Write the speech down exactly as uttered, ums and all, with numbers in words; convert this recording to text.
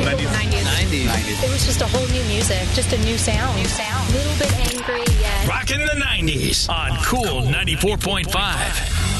nineties. nineties. It was just a whole new music, just a new sound. New sound. A little bit angry, yes. Rockin' the nineties on Cool ninety-four point five.